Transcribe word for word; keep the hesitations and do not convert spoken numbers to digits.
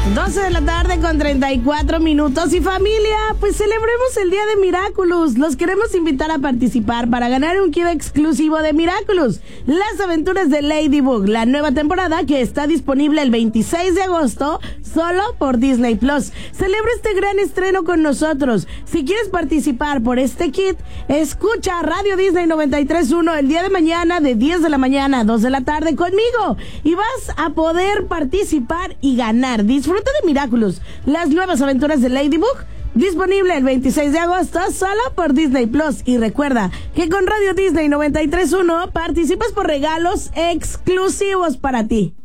doce de la tarde con treinta y cuatro minutos. Y familia, pues celebremos el día de Miraculous. Los queremos invitar a participar para ganar un kit exclusivo de Miraculous, Las Aventuras de Ladybug, la nueva temporada que está disponible el veintiséis de agosto solo por Disney Plus. Celebra este gran estreno con nosotros. Si quieres participar por este kit, escucha Radio Disney noventa y tres punto uno el día de mañana de diez de la mañana a dos de la tarde conmigo y vas a poder participar y ganar. Disfruta de Miraculous, Las Nuevas Aventuras de Ladybug, disponible el veintiséis de agosto solo por Disney Plus. Y recuerda que con Radio Disney noventa y tres punto uno participas por regalos exclusivos para ti.